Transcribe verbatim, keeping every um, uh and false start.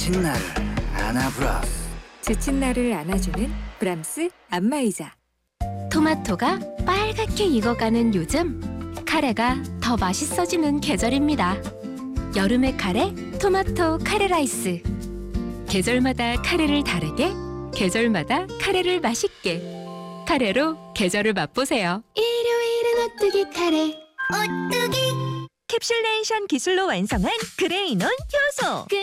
지친 나를 안아브라스. 지친 나를 안아주는 브람스 안마의자. 토마토가 빨갛게 익어가는 요즘, 카레가 더 맛있어지는 계절입니다. 여름의 카레, 토마토 카레 라이스. 계절마다 카레를 다르게, 계절마다 카레를 맛있게. 카레로 계절을 맛보세요. 일요일은 오뚜기 카레. 오뚜기 캡슐레이션 기술로 완성한 그레이논 효소.